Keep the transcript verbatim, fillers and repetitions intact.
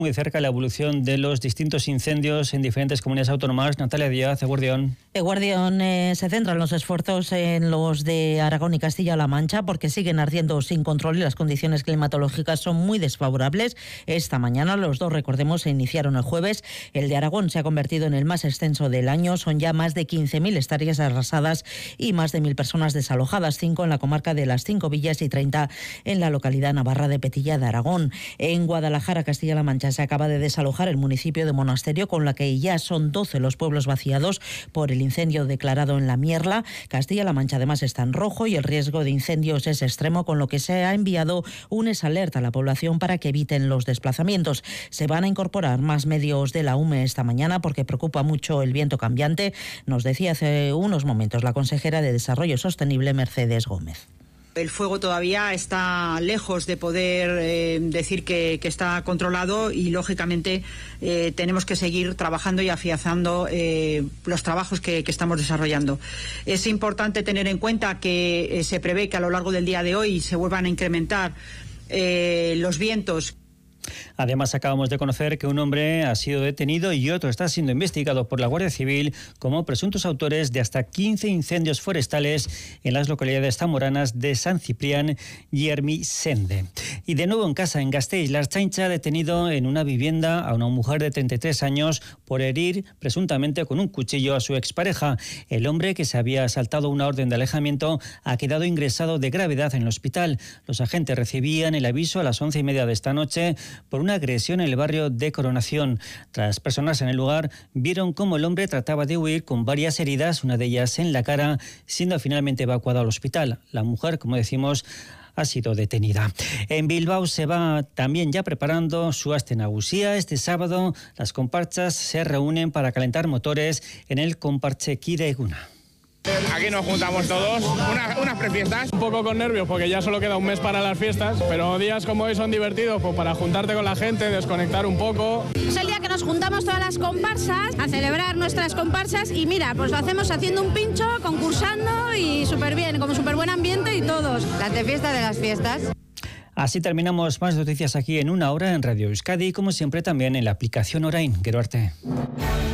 muy de cerca la evolución de los distintos incendios en diferentes comunidades autónomas. Natalia Díaz, Eguardión. Eguardión, eh, se centran los esfuerzos en los de Aragón y Castilla-La Mancha porque siguen ardiendo sin control y las condiciones climatológicas son muy desfavorables. Esta mañana los dos, recordemos, se iniciaron el jueves. El de Aragón se ha convertido en el más extenso del año. Son ya más de quince mil hectáreas arrasadas y más de mil personas desalojadas, cinco en la comarca de Las Cinco Villas y treinta en la localidad navarra de Petilla de Aragón. En Guadalajara, Castilla-La Mancha, se acaba de desalojar el municipio de Monasterio, con la que ya son doce los pueblos vaciados por el incendio declarado en La Mierla. Castilla-La Mancha además está en rojo y el riesgo de incendios es extremo, con lo que se ha enviado un alerta a la población para que eviten los desplazamientos. Se van a incorporar más medios de la U M E esta mañana porque preocupa mucho el viento cambiante, nos decía hace unos momentos la consejera de Desarrollo Sostenible, Mercedes Gómez. El fuego todavía está lejos de poder eh, decir que, que está controlado y, lógicamente, eh, tenemos que seguir trabajando y afianzando eh, los trabajos que, que estamos desarrollando. Es importante tener en cuenta que eh, se prevé que a lo largo del día de hoy se vuelvan a incrementar eh, los vientos. Además, acabamos de conocer que un hombre ha sido detenido y otro está siendo investigado por la Guardia Civil como presuntos autores de hasta quince incendios forestales en las localidades zamoranas de San Ciprián y Ermisende. Y de nuevo en casa, en Gasteiz, la Ertzaintza ha detenido en una vivienda a una mujer de treinta y tres años por herir presuntamente con un cuchillo a su expareja. El hombre, que se había saltado una orden de alejamiento, ha quedado ingresado de gravedad en el hospital. Los agentes recibían el aviso a las once y media de esta noche por una agresión en el barrio de Coronación. Las personas en el lugar vieron cómo el hombre trataba de huir con varias heridas, una de ellas en la cara, siendo finalmente evacuado al hospital. La mujer, como decimos, ha sido detenida. En Bilbao se va también ya preparando su Aste Nagusia. Este sábado las comparsas se reúnen para calentar motores en el Konpartze Kide Eguna. Aquí nos juntamos todos, unas, unas prefiestas. Un poco con nervios porque ya solo queda un mes para las fiestas, pero días como hoy son divertidos pues, para juntarte con la gente, desconectar un poco. Es el día que nos juntamos todas las comparsas a celebrar nuestras comparsas y mira, pues lo hacemos haciendo un pincho, concursando y súper bien, como súper buen ambiente y todos. La antefiesta de las fiestas. Así terminamos más noticias aquí en una hora en Radio Euskadi y como siempre también en la aplicación Orain. Gero arte.